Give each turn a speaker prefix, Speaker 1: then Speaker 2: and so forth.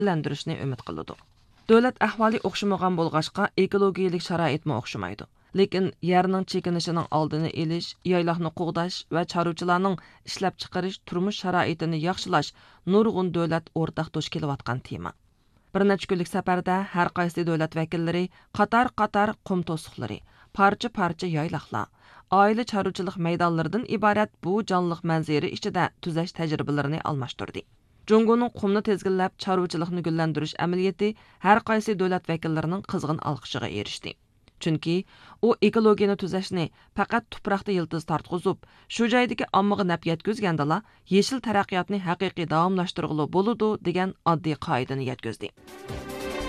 Speaker 1: landirishni umid qiladi. Davlat ahvoli o'xshamagan bo'lg'achqa ekologiyalik sharoitmi o'xshamaydi. Lekin yerning chekinishining oldini olish, yayloqni qo'g'dash va chorvachilarning ishlab chiqarish turmush sharoitini yaxshilash nurg'un davlat o'rtaq duch kelayotgan tema. Bir necha kunlik safarda har qaysi davlat vakillari qator qum to'siqlari, parcha yayloqlar, oila chorvachilik maydonlaridan iborat bu jonliq manzara ichida tuzash tajribalarini almashtirdi. Jungoning qumni tezginlab chorvachilikni gullantirish amaliyoti har qaysi davlat vakillarining qizg'in olqishiga erishdi. Chunki u ekologiyani tuzashni faqat tuproqda yildiz tortqizib, shu joydagi ommaga naf yetkazgandala, yeshil taraqqiyotni haqiqiy davomlashtirg'ili bo'ladi degan oddiy qoidani yetkazdi.